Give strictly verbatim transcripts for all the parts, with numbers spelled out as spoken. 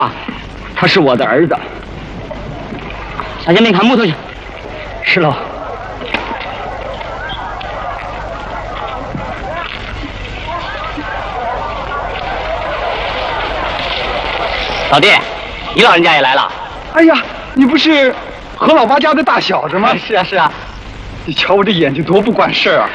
啊，他是我的儿子。下前面砍木头去。是喽。老弟，你老人家也来了。 哎呀，你不是何老八家的大小子吗？ 是啊，是啊。 你瞧我这眼睛多不管事儿啊！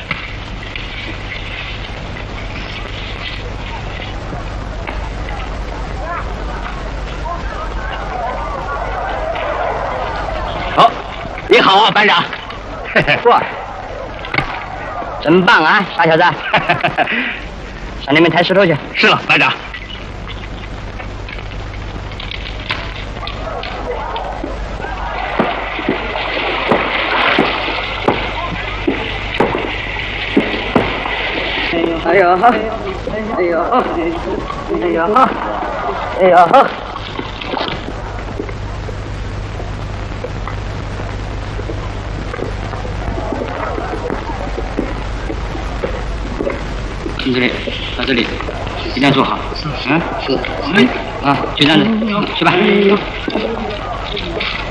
好，你好啊，班长。哇，真棒啊，傻小子！上那边抬石头去。是了，班长。哎呦哈！哎呦哈！哎呦哈！哎呦哈！听这里，到这里，一定坐好。嗯，是。嗯，啊，就这样子，去吧。